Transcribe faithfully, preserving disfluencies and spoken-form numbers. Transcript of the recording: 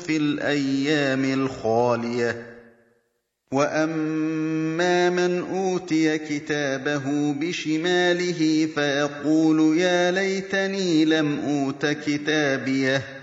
فِي الْأَيَّامِ الْخَالِيَةِ وَأَمَّا مَنْ أُوتِيَ كِتَابَهُ بِشِمَالِهِ فَيَقُولُ يَا لَيْتَنِي لَمْ أُوتَ كِتَابِيَهْ